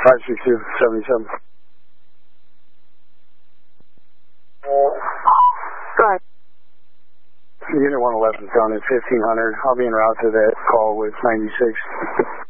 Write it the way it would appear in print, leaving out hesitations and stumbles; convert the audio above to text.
562-77. Go ahead. Unit 111, phone at 1500. I'll be en route to that call with 96.